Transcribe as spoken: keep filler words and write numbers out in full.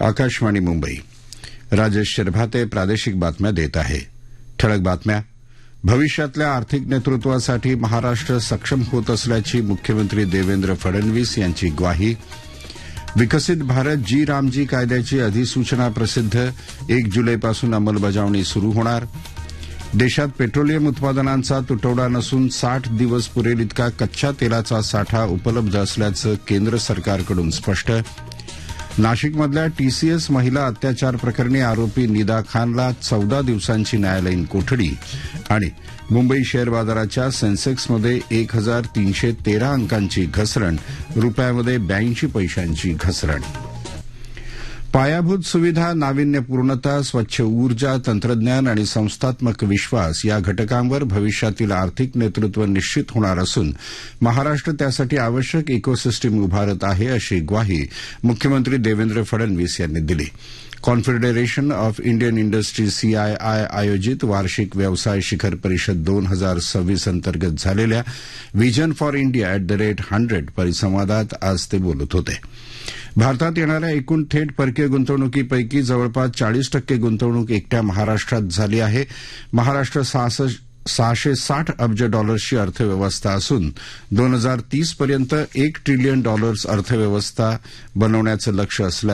आकाशवाणी मुंबई. राजेश शरभाते प्रादेशिक बातम्या देत आहे. ठळक बातम्या. भविष्यातल्या आर्थिक नेतृत्वासाठी महाराष्ट्र सक्षम होत असल्याची मुख्यमंत्री देवेंद्र फडणवीस यांची ग्वाही. विकसित भारत जी रामजी कायद्याची अधिसूचना प्रसिद्ध. एक जुलैपासून अंमलबजावणी सुरू होणार. देशात पेट्रोलियम उत्पादनांचा तुटवडा नसून साठ दिवस पुरेल इतका कच्च्या तेलाचा साठा उपलब्ध असल्याचं केंद्र सरकारकडून स्पष्ट. नाशिकमधल्या टीसीएस महिला अत्याचार प्रकरणी आरोपी निदा खानला चौदा दिवसांची न्यायालयीन कोठडी. आणि मुंबई शेअर बाजाराच्या सेन्सेक्समध्ये एक हजार तीनशे तेरा अंकांची घसरण. रुपयामध्ये ब्याऐंशी पैशांची घसरण. पायाभूत सुविधा, नाविन्यपूर्णता, स्वच्छ ऊर्जा, तंत्रज्ञान आणि संस्थात्मक विश्वास या घटकांवर भविष्यातील आर्थिक नेतृत्व निश्चित होणार असून महाराष्ट्र त्यासाठी आवश्यक इकोसिस्टीम उभारत आहे, अशी ग्वाही मुख्यमंत्री देवेंद्र फडणवीस यांनी दिली. Confederation of Indian industry CII आयोजित वार्षिक व्यवसाय शिखर परिषद दोन हजार सव्वीस अंतर्गत झालेल्या vision for India at the rate hundred परिसंवादात आज ते बोलत होते. भारतात येणाऱ्या एकूण थेट परकीय गुंतवणुकीपैकी जवळपास चाळीस टक्के गुंतवणूक एकट्या महाराष्ट्रात झाली आहे. महाराष्ट्र सहाशे साठ अब्ज डॉलर्सची अर्थव्यवस्था असून दोन हजार तीस पर्यंत एक ट्रिलियन डॉलर्स अर्थव्यवस्था बनवण्याचं लक्ष्य असल्याचं